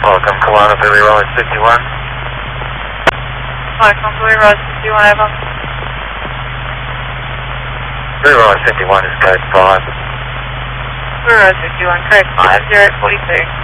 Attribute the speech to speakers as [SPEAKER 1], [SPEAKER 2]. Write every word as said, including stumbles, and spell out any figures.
[SPEAKER 1] Welcome, Kiwana, Blue Rise fifty-one.
[SPEAKER 2] Welcome, Blue Rise fifty-one, over.
[SPEAKER 1] Blue Rise fifty-one is code five.
[SPEAKER 2] Blue Rise fifty-one, code five, zero forty-two.